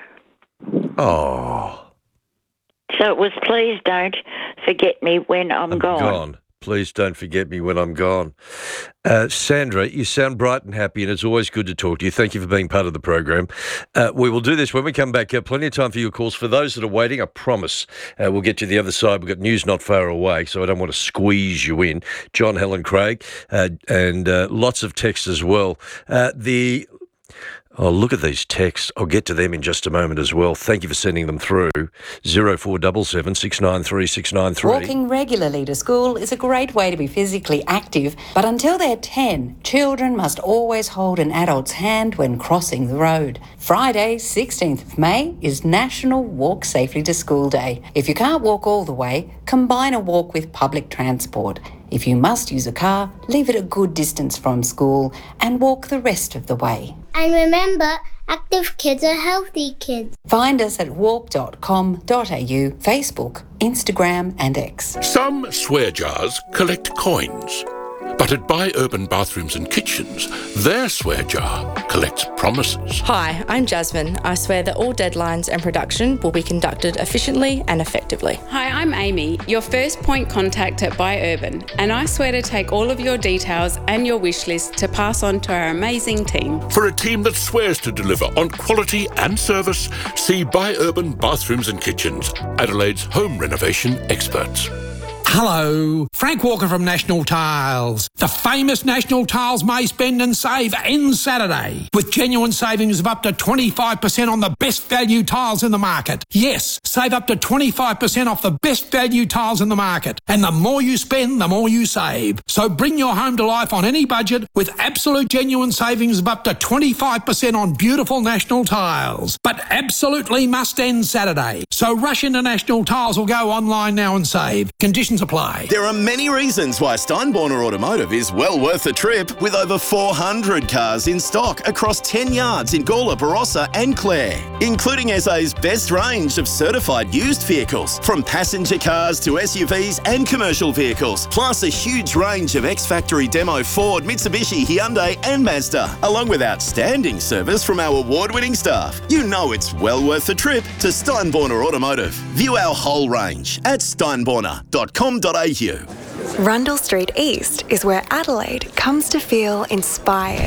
Oh, So it was, please don't forget me when I'm, gone. gone. Please don't forget me when I'm gone. Uh, Sandra, you sound bright and happy, and it's always good to talk to you. Thank you for being part of the program. Uh, we will do this when we come back. Uh, plenty of time for your calls. For those that are waiting, I promise uh, we'll get to the other side. We've got news not far away, so I don't want to squeeze you in. John, Helen, Craig, uh, and uh, lots of texts as well. Uh, the Oh, look at these texts. I'll get to them in just a moment as well. Thank you for sending them through. zero four seven seven, six nine three, six nine three. Walking regularly to school is a great way to be physically active, but until they're ten, children must always hold an adult's hand when crossing the road. Friday, sixteenth of May, is National Walk Safely to School Day. If you can't walk all the way, combine a walk with public transport. If you must use a car, leave it a good distance from school and walk the rest of the way. And remember, active kids are healthy kids. Find us at walk dot com dot a u, Facebook, Instagram and X. Some swear jars collect coins, but at Buy Urban Bathrooms and Kitchens, their swear jar collects promises. Hi, I'm Jasmine. I swear that all deadlines and production will be conducted efficiently and effectively. Hi, I'm Amy, your first point contact at Buy Urban, and I swear to take all of your details and your wish list to pass on to our amazing team. For a team that swears to deliver on quality and service, see Buy Urban Bathrooms and Kitchens, Adelaide's home renovation experts. Hello, Frank Walker from National Tiles. The famous National Tiles May Spend and Save ends Saturday with genuine savings of up to twenty-five percent on the best value tiles in the market. Yes, save up to twenty-five percent off the best value tiles in the market. And the more you spend, the more you save. So bring your home to life on any budget with absolute genuine savings of up to twenty-five percent on beautiful National Tiles. But absolutely must end Saturday. So rush into National Tiles or go online now and save. Conditions apply. There are many reasons why Steinborner Automotive is well worth the trip, with over four hundred cars in stock across ten yards in Gawler, Barossa and Clare, including S A's best range of certified used vehicles, from passenger cars to S U Vs and commercial vehicles, plus a huge range of ex-factory demo Ford, Mitsubishi, Hyundai and Mazda, along with outstanding service from our award-winning staff. You know it's well worth the trip to Steinborner Automotive. View our whole range at steinborner dot com dot a u. Rundle Street East is where Adelaide comes to feel inspired.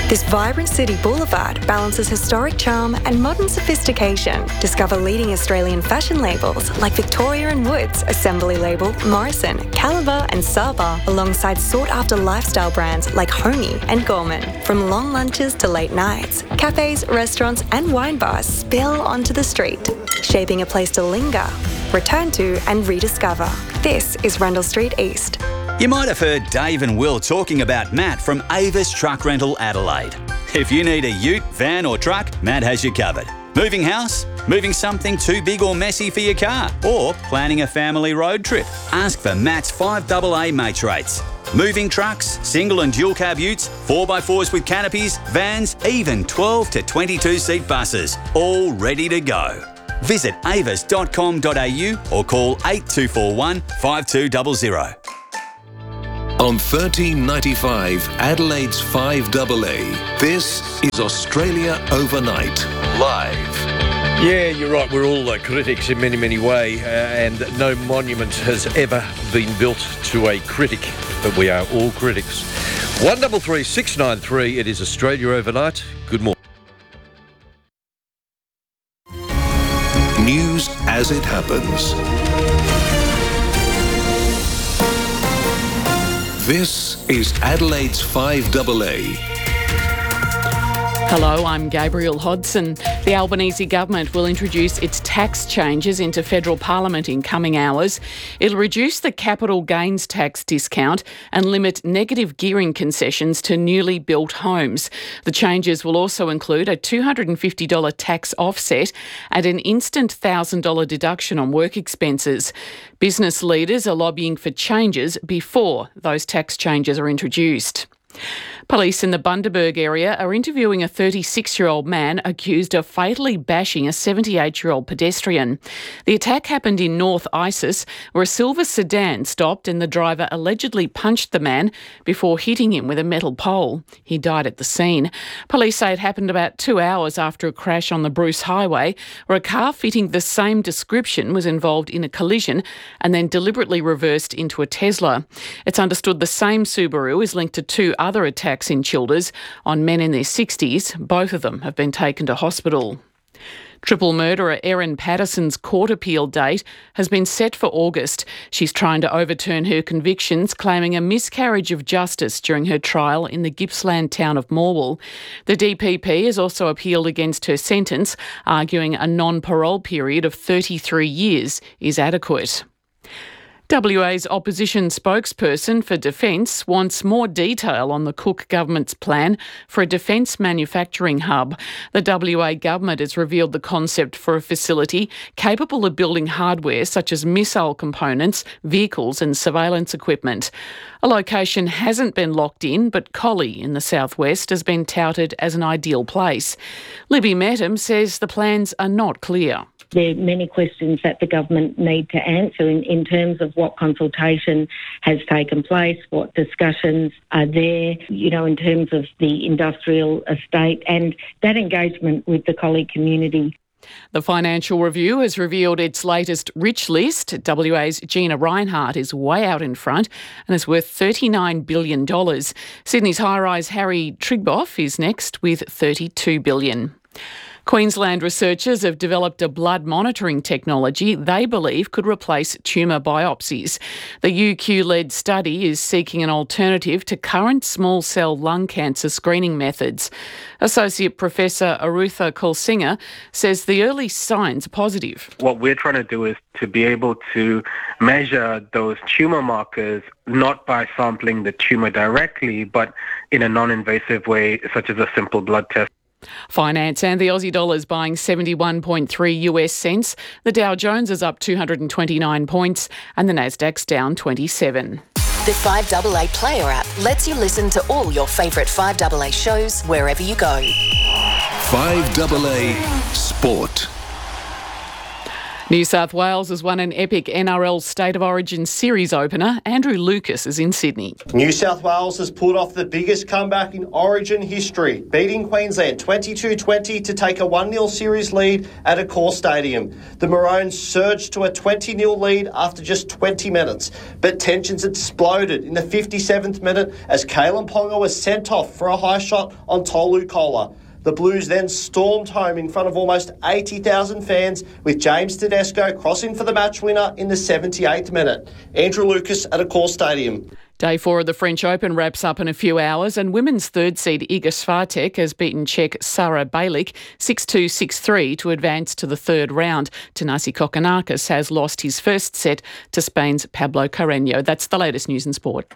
This vibrant city boulevard balances historic charm and modern sophistication. Discover leading Australian fashion labels like Victoria and Woods, Assembly Label, Morrison, Caliber and Saba, alongside sought-after lifestyle brands like Homey and Gorman. From long lunches to late nights, cafes, restaurants and wine bars spill onto the street, shaping a place to linger, return to and rediscover. This is Rundle Street East. You might have heard Dave and Will talking about Matt from Avis Truck Rental Adelaide. If you need a ute, van or truck, Matt has you covered. Moving house? Moving something too big or messy for your car? Or planning a family road trip? Ask for Matt's five double A mates rates. Moving trucks, single and dual cab utes, four by fours with canopies, vans, even twelve to twenty-two seat buses. All ready to go. Visit avis dot com dot a u or call eight two four one, five two zero zero. On thirteen ninety-five, Adelaide's five double A, this is Australia Overnight, live. Yeah, you're right. We're all uh, critics in many, many ways, uh, and no monument has ever been built to a critic, but we are all critics. one double three six nine three, it is Australia Overnight. Good morning. News as it happens. This is Adelaide's five double A. Hello, I'm Gabrielle Hodson. The Albanese government will introduce its tax changes into federal parliament in coming hours. It'll reduce the capital gains tax discount and limit negative gearing concessions to newly built homes. The changes will also include a two hundred fifty dollars tax offset and an instant one thousand dollars deduction on work expenses. Business leaders are lobbying for changes before those tax changes are introduced. Police in the Bundaberg area are interviewing a thirty-six-year-old man accused of fatally bashing a seventy-eight-year-old pedestrian. The attack happened in North Isis, where a silver sedan stopped and the driver allegedly punched the man before hitting him with a metal pole. He died at the scene. Police say it happened about two hours after a crash on the Bruce Highway, where a car fitting the same description was involved in a collision and then deliberately reversed into a Tesla. It's understood the same Subaru is linked to two other attacks in Childers on men in their sixties. Both of them have been taken to hospital. Triple murderer Erin Patterson's court appeal date has been set for August. She's trying to overturn her convictions, claiming a miscarriage of justice during her trial in the Gippsland town of Morwell. The D P P has also appealed against her sentence, arguing a non-parole period of thirty-three years is adequate. W A's opposition spokesperson for Defence wants more detail on the Cook government's plan for a defence manufacturing hub. The W A government has revealed the concept for a facility capable of building hardware such as missile components, vehicles and surveillance equipment. A location hasn't been locked in, but Collie in the southwest has been touted as an ideal place. Libby Mettam says the plans are not clear. There are many questions that the government need to answer in, in terms of what consultation has taken place, what discussions are there, you know, in terms of the industrial estate and that engagement with the colleague community. The Financial Review has revealed its latest rich list. W A's Gina Reinhardt is way out in front and is worth thirty-nine billion dollars. Sydney's high-rise Harry Trigboff is next with thirty-two billion dollars. Queensland researchers have developed a blood monitoring technology they believe could replace tumour biopsies. The U Q-led study is seeking an alternative to current small cell lung cancer screening methods. Associate Professor Arutha Kulsinger says the early signs are positive. What we're trying to do is to be able to measure those tumour markers not by sampling the tumour directly, but in a non-invasive way, such as a simple blood test. Finance and the Aussie dollar is buying seventy-one point three US cents. The Dow Jones is up two hundred twenty-nine points and the Nasdaq's down twenty-seven. The five double A Player app lets you listen to all your favourite five double A shows wherever you go. five double A Sport. New South Wales has won an epic N R L State of Origin series opener. Andrew Lucas is in Sydney. New South Wales has pulled off the biggest comeback in Origin history, beating Queensland twenty-two twenty to take a one nil series lead at Accor Stadium. The Maroons surged to a twenty nil lead after just twenty minutes, but tensions exploded in the fifty-seventh minute as Kalen Ponga was sent off for a high shot on Tolu Kola. The Blues then stormed home in front of almost eighty thousand fans, with James Tedesco crossing for the match winner in the seventy-eighth minute. Andrew Lucas at Accor Stadium. Day four of the French Open wraps up in a few hours, and women's third seed Iga Swiatek has beaten Czech Sara Balic six two, six three to advance to the third round. Tanasi Kokkinakis has lost his first set to Spain's Pablo Carreño. That's the latest news and sport.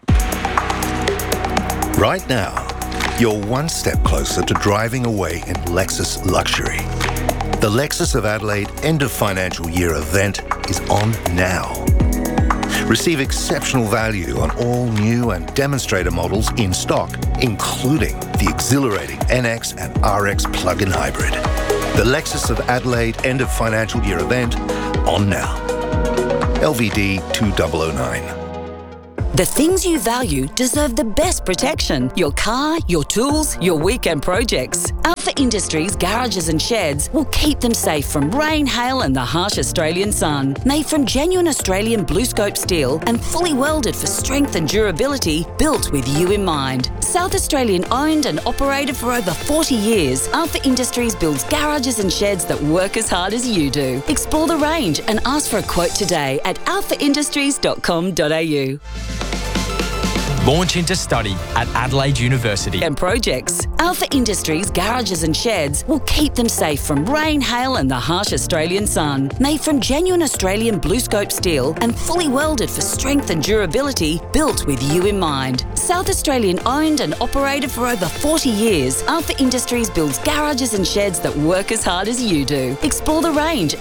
Right now, you're one step closer to driving away in Lexus luxury. The Lexus of Adelaide end of financial year event is on now. Receive exceptional value on all new and demonstrator models in stock, including the exhilarating N X and R X plug-in hybrid. The Lexus of Adelaide end of financial year event on now. L V D two thousand nine. The things you value deserve the best protection. Your car, your tools, your weekend projects. Alpha Industries garages and sheds will keep them safe from rain, hail and the harsh Australian sun. Made from genuine Australian BlueScope steel and fully welded for strength and durability, built with you in mind. South Australian owned and operated for over forty years, Alpha Industries builds garages and sheds that work as hard as you do. Explore the range and ask for a quote today at alpha industries dot com dot a u. Launch into study at Adelaide University. And projects. Alpha Industries garages and sheds will keep them safe from rain, hail and the harsh Australian sun. Made from genuine Australian BlueScope steel and fully welded for strength and durability, built with you in mind. South Australian owned and operated for over forty years, Alpha Industries builds garages and sheds that work as hard as you do. Explore the range